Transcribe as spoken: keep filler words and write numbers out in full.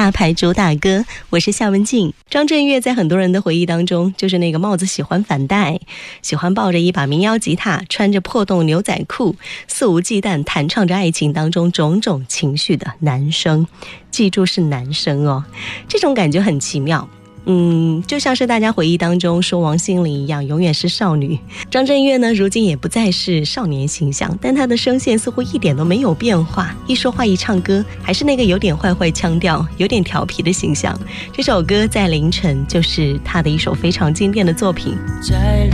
大牌主打歌，我是夏文静。张震岳在很多人的回忆当中，就是那个帽子喜欢反戴，喜欢抱着一把民谣吉他，穿着破洞牛仔裤，肆无忌惮弹唱着爱情当中种种情绪的男生。记住是男生哦，这种感觉很奇妙。嗯，就像是大家回忆当中说王心凌一样，永远是少女。张震岳呢，如今也不再是少年形象，但他的声线似乎一点都没有变化，一说话一唱歌，还是那个有点坏坏腔调、有点调皮的形象。这首歌在凌晨就是他的一首非常经典的作品。 在